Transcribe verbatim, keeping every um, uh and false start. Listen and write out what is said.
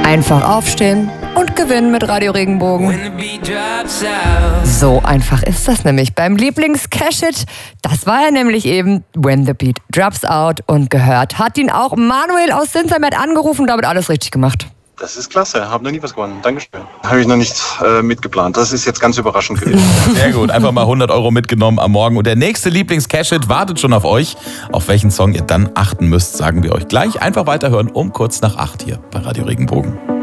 Einfach aufstehen und gewinnen mit Radio Regenbogen. So einfach ist das nämlich beim Lieblings-Cash-Hit. Das war er nämlich eben, When the Beat Drops Out. Und gehört hat ihn auch Manuel aus Sinzermet angerufen, damit alles richtig gemacht. Das ist klasse, habe noch nie was gewonnen. Dankeschön. Habe ich noch nicht äh, mitgeplant. Das ist jetzt ganz überraschend gewesen. Sehr gut, einfach mal hundert Euro mitgenommen am Morgen. Und der nächste Lieblings-Cash-Hit wartet schon auf euch. Auf welchen Song ihr dann achten müsst, sagen wir euch gleich. Einfach weiterhören um kurz nach acht hier bei Radio Regenbogen.